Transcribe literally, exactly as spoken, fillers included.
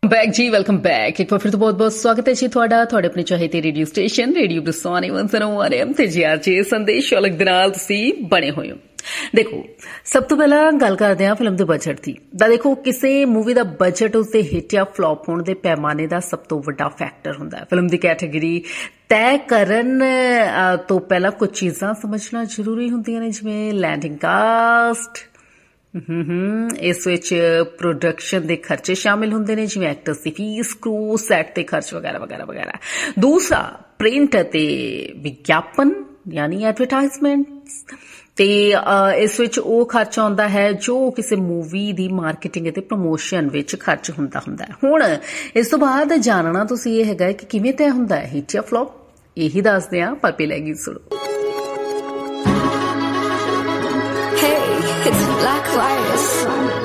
Back जी welcome back एक बार फिर तो बहुत बहुत स्वागत है जी ਤੁਹਾਡਾ ਤੁਹਾਡੇ ਆਪਣੇ ਚਾਹੀਦੇ ਰੇਡੀਓ ਸਟੇਸ਼ਨ ਰੇਡੀਓ ਬਰਸਾਨੇ ਇੱਕ ਸੌ ਨੌਂ ਐਮ ਤੇ ਜੀ ਆਰ ਜੀ ਸੰਦੇਸ਼ ਅਲੱਗ ਦੇ ਨਾਲ ਤੁਸੀਂ ਬਣੇ ਹੋਏ ਹੋ। ਦੇਖੋ ਸਭ ਤੋਂ ਪਹਿਲਾਂ ਗੱਲ ਕਰਦੇ ਹਾਂ ਫਿਲਮ ਦੇ ਬਜਟ ਦੀ। ਤਾਂ ਦੇਖੋ ਕਿਸੇ ਮੂਵੀ ਦਾ ਬਜਟ ਉਸਦੇ ਹਿੱਟ ਜਾਂ ਫਲॉप ਹੋਣ ਦੇ ਪੈਮਾਨੇ ਦਾ ਸਭ ਤੋਂ ਵੱਡਾ ਫੈਕਟਰ ਹੁੰਦਾ ਹੈ। ਫਿਲਮ ਦੀ ਕੈਟੇਗਰੀ ਤੈਅ ਕਰਨ ਤੋਂ ਪਹਿਲਾਂ ਕੁਝ ਚੀਜ਼ਾਂ ਸਮਝਣਾ ਜ਼ਰੂਰੀ ਹੁੰਦੀਆਂ ਨੇ, ਜਿਵੇਂ ਲੈਂਡਿੰਗ ਕਾਸਟ, ਇਸ ਵਿੱਚ ਪ੍ਰੋਡਕਸ਼ਨ ਦੇ ਖਰਚੇ ਸ਼ਾਮਿਲ ਹੁੰਦੇ ਨੇ, ਜਿਵੇਂ ਐਕਟਰਸ ਦੀ ਫੀਸ, ਕਰੂ, ਸੈਟ ਤੇ ਖਰਚ ਵਗੈਰਾ ਵਗੈਰਾ ਵਗੈਰਾ। ਦੂਸਰਾ ਪ੍ਰਿੰਟ ਅਤੇ ਵਿਗਿਆਪਨ ਯਾਨੀ ਐਡਵਰਟਾਈਜ਼ਮੈਂਟ, ਤੇ ਇਸ ਵਿੱਚ ਉਹ ਖਰਚ ਆਉਂਦਾ ਹੈ ਜੋ ਕਿਸੇ ਮੂਵੀ ਦੀ ਮਾਰਕੀਟਿੰਗ ਅਤੇ ਪ੍ਰਮੋਸ਼ਨ ਵਿੱਚ ਖਰਚ ਹੁੰਦਾ ਹੁੰਦਾ ਹੈ। ਹੁਣ ਇਸ ਤੋਂ ਬਾਅਦ ਜਾਣਨਾ ਤੁਸੀਂ ਇਹ ਹੈਗਾ ਕਿ ਕਿਵੇਂ ਤੈਅ ਹੁੰਦਾ ਹੈ ਹਿੱਟ ਜਾਂ ਫਲॉप, ਇਹੀ ਦੱਸਦੇ ਹਾਂ। ਪਾਪੀ ਲੈ ਗਈ ਸੁਣੋ। It's Black Virus.